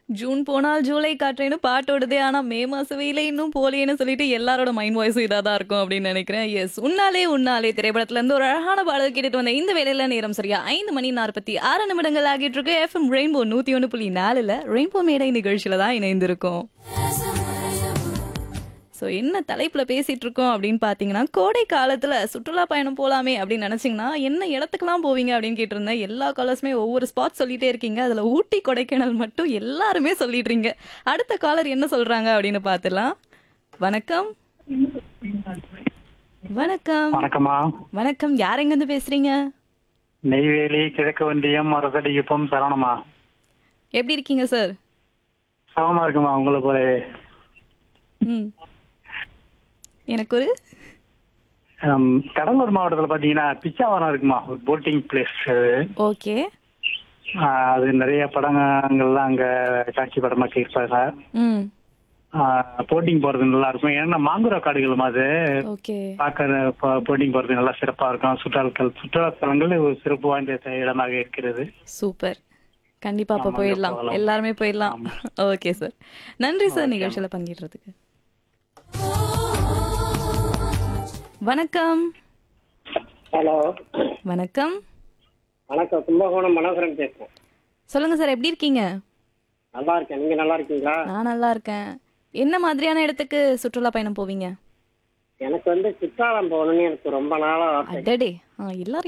June போனால் ஜூலை காற்றேன்னு பாட்டு ஓடுதே. ஆனா மே மாச வெயிலே இன்னும் போலேன்னு சொல்லிட்டு எல்லாரோட மைண்ட் வாய்ஸும் இதா தான் இருக்கும் அப்படின்னு நினைக்கிறேன். எஸ், உன்னாலே உன்னாலே திரைப்படத்துல இருந்து ஒரு அழகான பாடல் கேட்டுட்டு வந்த இந்த வேலையில நேரம் சரியா 5:46 ஆகிட்டு இருக்கு. எஃப்எம் ரெயின்போ 101.4ல ரெயின்போ மேடை நிகழ்ச்சியில தான் இணைந்திருக்கோம். ஸோ என்ன தலைப்பில் பேசிகிட்டு இருக்கோம் அப்படின்னு பார்த்தீங்கன்னா, கோடை காலத்தில் சுற்றுலா பயணம் போகலாமே அப்படின்னு நினச்சிங்கன்னா என்ன இடத்துக்குலாம் போவீங்க அப்படின்னு கேட்டிருந்தேன். எல்லா காலர்ஸுமே ஒவ்வொரு ஸ்பாட் சொல்லிகிட்டே இருக்கீங்க. அதில் ஊட்டி கொடைக்கானல் மட்டும் எல்லாருமே சொல்லிடுறீங்க. அடுத்த காலர் என்ன சொல்கிறாங்க அப்படின்னு பார்த்துலாம். வணக்கம். வணக்கம். வணக்கம்மா. வணக்கம். யார் எங்கேருந்து பேசுகிறீங்க? நெய்வேலி கிழக்கு வண்டியம் அரசடிக்குப்பம் சரவணமா. எப்படி இருக்கீங்க சார்? சமமா இருக்குமா உங்களை போல. ம், எனக்கு ஒரு கடலூர் மாவட்டத்துல பாத்தீங்கன்னா பிச்சாவரம் இருக்குமா, ஒரு போட்டிங் பிளேஸ். ஓகே. அது நிறைய படங்கள்லாம் அங்க காட்சி படமாக்கி இருப்பாங்க. ம், போட்டிங் போறது நல்லா இருக்கும். ஏன்னா மாங்குரா காடுகளும் அது ஓகே. பார்க்க போட்டிங் போறது நல்லா சிறப்பா இருக்கும். சுற்றுலாத்தலங்கள் ஒரு சிறப்பு வாய்ந்த இடமாக இருக்கிறது. சூப்பர். கண்டிப்பா அப்ப ஆமாங்க, போயிடலாம். போகலாம். எல்லாருமே போயிடலாம். Okay sir. நன்றி சார் நிகழ்ச்சியில பங்கேற்றதுக்கு. வணக்கம். ஹலோ, வணக்கம். வணக்கம். கும்பகோணம் மனோகரன் பேசுறேன். சொல்லுங்க சார், எப்படி இருக்கீங்க? நல்லா இருக்கேன். நீங்க நல்லா இருக்கீங்களா? நான் நல்லா இருக்கேன். என்ன மாதிரியான இடத்துக்கு சுற்றுலா பயணம் போவீங்க? எனக்கு குற்றாலம் போகணும்னு எனக்கு ரொம்ப நாளா ஆசை. அடடே, எல்லாரும்